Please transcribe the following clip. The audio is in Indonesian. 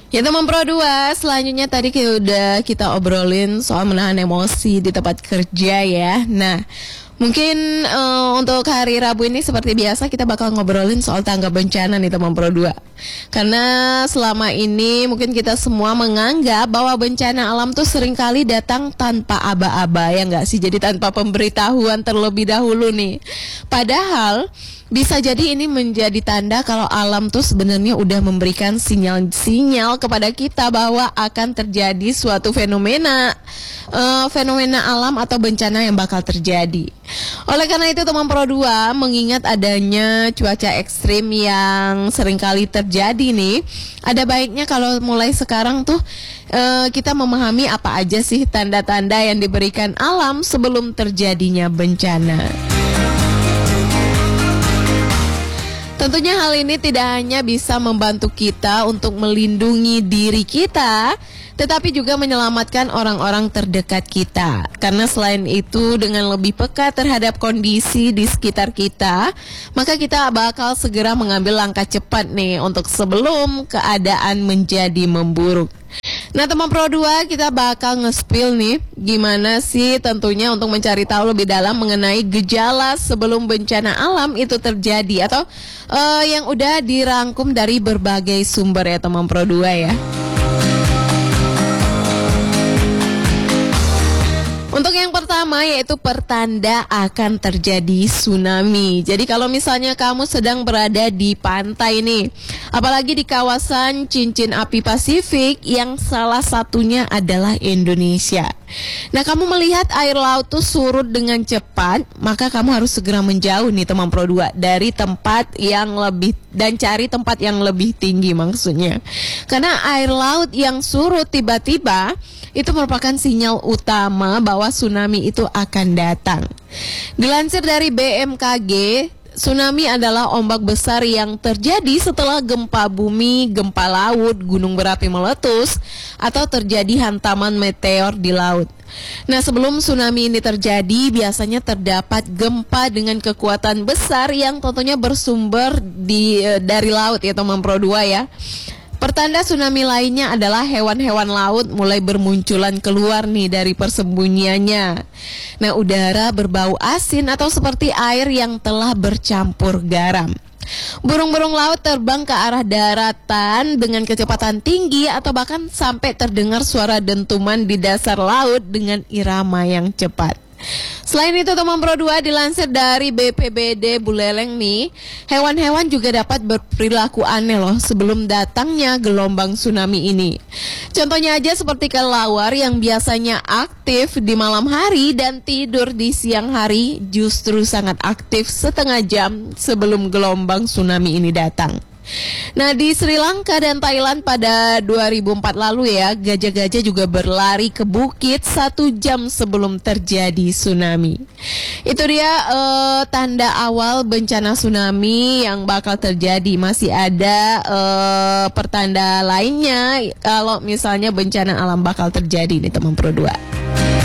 Ya teman Pro 2, selanjutnya tadi udah kita obrolin soal menahan emosi di tempat kerja ya. Nah, mungkin untuk hari Rabu ini seperti biasa kita bakal ngobrolin soal tanggap bencana nih teman Pro 2. Karena selama ini mungkin kita semua menganggap bahwa bencana alam tuh seringkali datang tanpa aba-aba, ya nggak sih? Jadi tanpa pemberitahuan terlebih dahulu nih. Padahal bisa jadi ini menjadi tanda kalau alam tuh sebenarnya udah memberikan sinyal-sinyal kepada kita bahwa akan terjadi suatu fenomena alam atau bencana yang bakal terjadi. Oleh karena itu teman Pro 2, mengingat adanya cuaca ekstrim yang seringkali terjadi nih, ada baiknya kalau mulai sekarang tuh kita memahami apa aja sih tanda-tanda yang diberikan alam sebelum terjadinya bencana. Tentunya hal ini tidak hanya bisa membantu kita untuk melindungi diri kita, tetapi juga menyelamatkan orang-orang terdekat kita. Karena selain itu, dengan lebih peka terhadap kondisi di sekitar kita, maka kita bakal segera mengambil langkah cepat nih untuk sebelum keadaan menjadi memburuk. Nah teman Pro 2, kita bakal nge-spill nih gimana sih tentunya untuk mencari tahu lebih dalam mengenai gejala sebelum bencana alam itu terjadi, atau yang udah dirangkum dari berbagai sumber ya teman Pro 2 ya. Untuk yang pertama yaitu pertanda akan terjadi tsunami. Jadi kalau misalnya kamu sedang berada di pantai nih, apalagi di kawasan cincin api Pasifik yang salah satunya adalah Indonesia. Nah, kamu melihat air laut tuh surut dengan cepat, maka kamu harus segera menjauh nih teman Pro 2 dari tempat yang lebih, dan cari tempat yang lebih tinggi maksudnya. Karena air laut yang surut tiba-tiba itu merupakan sinyal utama bahwa tsunami itu akan datang. Dilansir dari BMKG, tsunami adalah ombak besar yang terjadi setelah gempa bumi, gempa laut, gunung berapi meletus, atau terjadi hantaman meteor di laut. Nah, sebelum tsunami ini terjadi, biasanya terdapat gempa dengan kekuatan besar yang tentunya bersumber dari laut ya teman Pro 2 ya. Pertanda tsunami lainnya adalah hewan-hewan laut mulai bermunculan keluar nih dari persembunyiannya. Nah, udara berbau asin atau seperti air yang telah bercampur garam. Burung-burung laut terbang ke arah daratan dengan kecepatan tinggi atau bahkan sampai terdengar suara dentuman di dasar laut dengan irama yang cepat. Selain itu teman Pro 2, dilansir dari BPBD Buleleng nih, hewan-hewan juga dapat berperilaku aneh loh sebelum datangnya gelombang tsunami ini. Contohnya aja seperti kelelawar yang biasanya aktif di malam hari dan tidur di siang hari justru sangat aktif setengah jam sebelum gelombang tsunami ini datang. Nah, di Sri Lanka dan Thailand pada 2004 lalu ya, gajah-gajah juga berlari ke bukit 1 jam sebelum terjadi tsunami. Itu dia tanda awal bencana tsunami yang bakal terjadi. Masih ada pertanda lainnya kalau misalnya bencana alam bakal terjadi nih teman Pro 2.